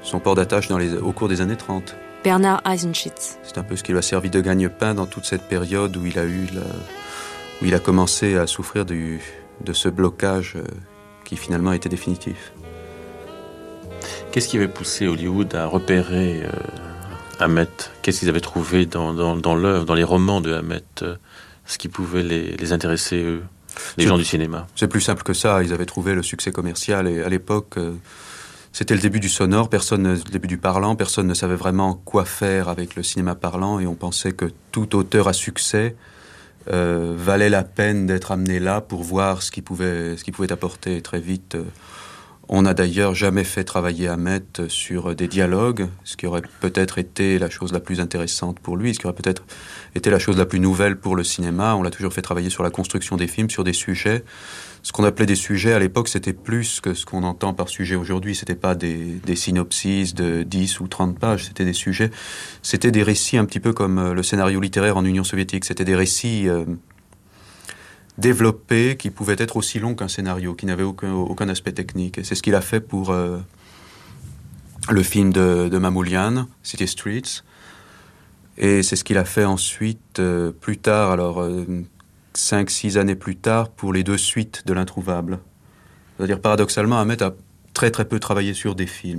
son port d'attache au cours des années 30. Bernard Eisenschitz. C'est un peu ce qui lui a servi de gagne-pain dans toute cette période où il a commencé à souffrir de ce blocage qui finalement était définitif. Qu'est-ce qui avait poussé Hollywood à repérer Hamet? Qu'est-ce qu'ils avaient trouvé dans l'œuvre, dans les romans de Hamet, ce qui pouvait les intéresser, eux, les gens du cinéma? C'est plus simple que ça. Ils avaient trouvé le succès commercial et à l'époque, c'était le début du sonore, le début du parlant. Personne ne savait vraiment quoi faire avec le cinéma parlant et on pensait que tout auteur à succès valait la peine d'être amené là pour voir ce qu'il pouvait apporter. Très vite, on n'a d'ailleurs jamais fait travailler Hamet sur des dialogues, ce qui aurait peut-être été la chose la plus intéressante pour lui, ce qui aurait peut-être été la chose la plus nouvelle pour le cinéma. On l'a toujours fait travailler sur la construction des films, sur des sujets. Ce qu'on appelait des sujets à l'époque, c'était plus que ce qu'on entend par sujet aujourd'hui. C'était pas des synopsis de 10 ou 30 pages, c'était des sujets. C'était des récits un petit peu comme le scénario littéraire en Union soviétique. C'était des récits développés qui pouvaient être aussi longs qu'un scénario, qui n'avaient aucun aspect technique. Et c'est ce qu'il a fait pour le film de Mamoulian, City Streets. Et c'est ce qu'il a fait ensuite, plus tard, 5-6 années plus tard, pour les 2 suites de l'Introuvable. C'est-à-dire, paradoxalement, Hamet a très très peu travaillé sur des films.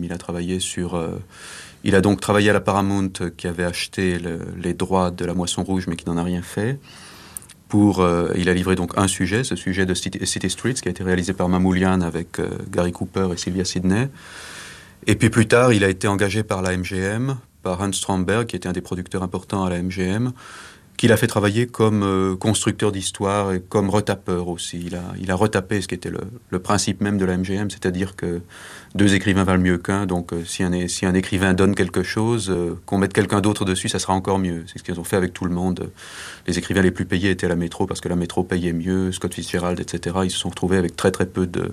Il a donc travaillé à la Paramount, qui avait acheté les droits de La Moisson Rouge, mais qui n'en a rien fait. Il a livré donc un sujet, ce sujet de City Streets, qui a été réalisé par Mamoulian avec Gary Cooper et Sylvia Sidney. Et puis plus tard, il a été engagé par la MGM, par Hans Stromberg, qui était un des producteurs importants à la MGM, qu'il a fait travailler comme constructeur d'histoire et comme retapeur aussi. Il a retapé ce qui était le principe même de la MGM, c'est-à-dire que 2 écrivains valent mieux qu'un, donc si un écrivain donne quelque chose, qu'on mette quelqu'un d'autre dessus, ça sera encore mieux. C'est ce qu'ils ont fait avec tout le monde. Les écrivains les plus payés étaient la Métro, parce que la Métro payait mieux, Scott Fitzgerald, etc. Ils se sont retrouvés avec très très peu de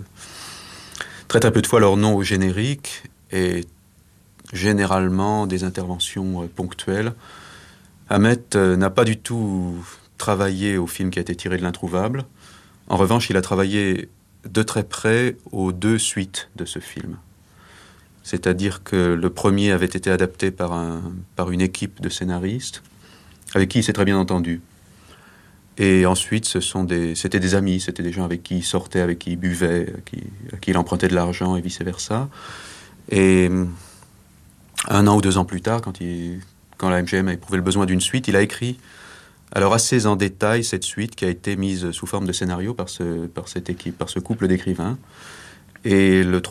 fois leur nom au générique, et généralement des interventions ponctuelles. Hamet n'a pas du tout travaillé au film qui a été tiré de l'Introuvable. En revanche, il a travaillé de très près aux 2 suites de ce film. C'est-à-dire que le premier avait été adapté par une équipe de scénaristes avec qui il s'est très bien entendu. Et ensuite, c'était des amis, c'était des gens avec qui il sortait, avec qui il buvait, à qui il empruntait de l'argent et vice-versa. Et 1 an ou 2 ans plus tard, quand la MGM a éprouvé le besoin d'une suite, il a écrit, alors assez en détail, cette suite qui a été mise sous forme de scénario par cette équipe, par ce couple d'écrivains. Et la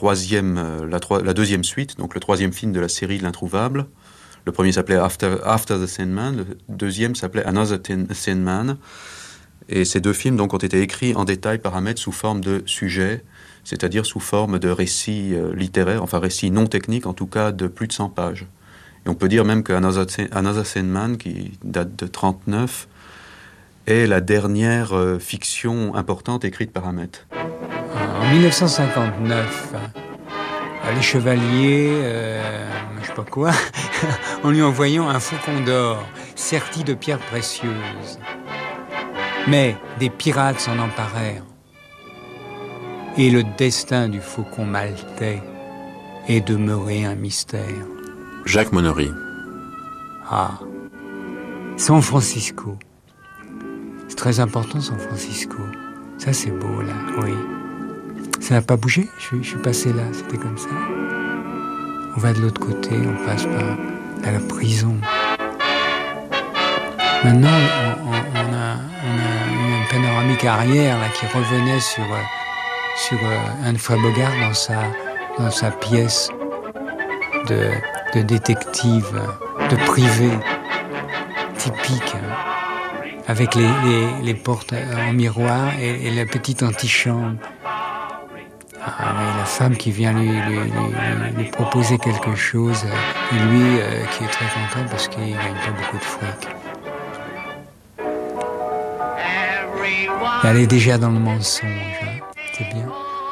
2e suite, donc le 3e film de la série de l'Introuvable, le premier s'appelait After the Sandman, le 2e s'appelait Another Sandman. Et ces 2 films donc ont été écrits en détail par Hamet sous forme de sujets, c'est-à-dire sous forme de récits littéraires, enfin récits non techniques, en tout cas de plus de 100 pages. Et on peut dire même que Another Sandman, qui date de 1939, est la dernière fiction importante écrite par Hamet. En 1959, les Chevaliers, je sais pas quoi, en lui envoyant un faucon d'or serti de pierres précieuses. Mais des pirates s'en emparèrent. Et le destin du faucon maltais est demeuré un mystère. Jacques Monnery. Ah, San Francisco. C'est très important, San Francisco. Ça, c'est beau, là, oui. Ça n'a pas bougé, je suis passé là, c'était comme ça. On va de l'autre côté, on passe par la prison. Maintenant, on a eu une panoramique arrière là, qui revenait sur Humphrey Bogart dans sa pièce de détective, de privé, typique, avec les portes en miroir et la petite antichambre. Ah, oui, la femme qui vient lui proposer quelque chose, et lui qui est très content parce qu'il ne gagne pas beaucoup de fric. Elle est déjà dans le mensonge, hein. C'est bien.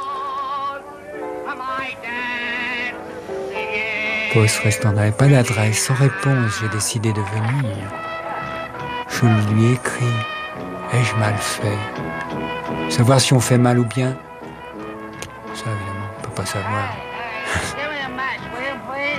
Poste restaurant, n'avait pas d'adresse, sans réponse, j'ai décidé de venir. Je lui écris, ai-je mal fait? Savoir si on fait mal ou bien, ça évidemment, on ne peut pas savoir.